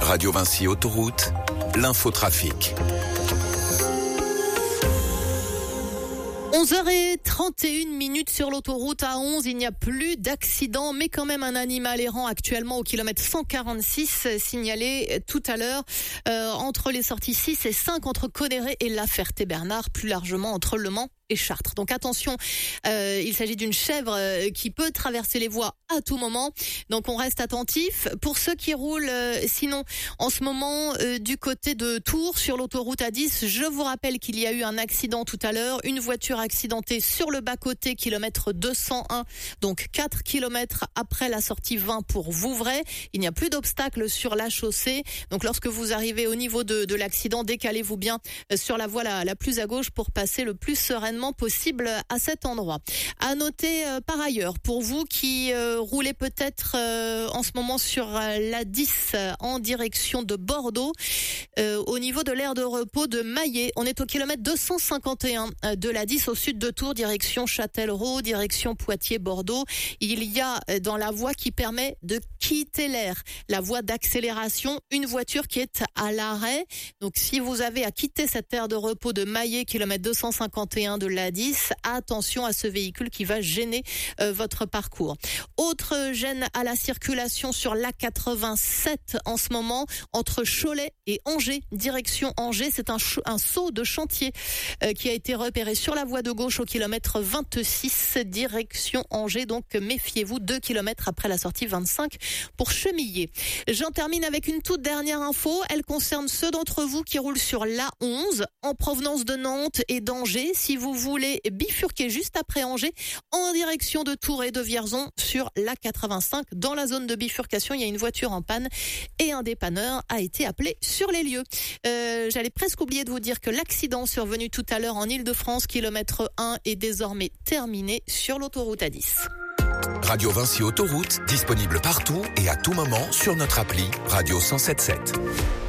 Radio Vinci Autoroute, l'infotrafic. 11h31 sur l'autoroute A11, il n'y a plus d'accident, mais quand même un animal errant actuellement au kilomètre 146 signalé tout à l'heure entre les sorties 6 et 5 entre Conneré et La Ferté-Bernard, plus largement entre Le Mans et Chartres. Donc attention, il s'agit d'une chèvre qui peut traverser les voies à tout moment. Donc on reste attentif. Pour ceux qui roulent sinon en ce moment du côté de Tours sur l'autoroute A10, je vous rappelle qu'il y a eu un accident tout à l'heure. Une voiture accidentée sur le bas-côté, kilomètre 201, donc 4 kilomètres après la sortie 20 pour Vouvray. Il n'y a plus d'obstacle sur la chaussée. Donc lorsque vous arrivez au niveau de l'accident, décalez-vous bien sur la voie la plus à gauche pour passer le plus sereinement possible à cet endroit. À noter par ailleurs, pour vous qui roulez peut-être en ce moment sur la 10 en direction de Bordeaux, au niveau de l'aire de repos de Maillet, on est au kilomètre 251 de la 10 au sud de Tours, direction Châtellerault, direction Poitiers-Bordeaux. Il y a dans la voie qui permet de quitter l'aire, la voie d'accélération, une voiture qui est à l'arrêt. Donc si vous avez à quitter cette aire de repos de Maillet, kilomètre 251 de la 10, attention à ce véhicule qui va gêner votre parcours. Autre gêne à la circulation sur l'A87 en ce moment, entre Cholet et Angers, direction Angers. C'est un saut de chantier qui a été repéré sur la voie de gauche au kilomètre 26, direction Angers. Donc méfiez-vous, 2 kilomètres après la sortie 25 pour Chemillé. J'en termine avec une toute dernière info. Elle concerne ceux d'entre vous qui roulent sur l'A11 en provenance de Nantes et d'Angers. Si vous voulez bifurquer juste après Angers en direction de Tours et de Vierzon sur l'A85, dans la zone de bifurcation, il y a une voiture en panne et un dépanneur a été appelé sur les lieux. J'allais presque oublier de vous dire que l'accident survenu tout à l'heure en Ile-de-France, kilomètre 1, est désormais terminé sur l'autoroute A10. Radio Vinci Autoroute, disponible partout et à tout moment sur notre appli Radio 107.7.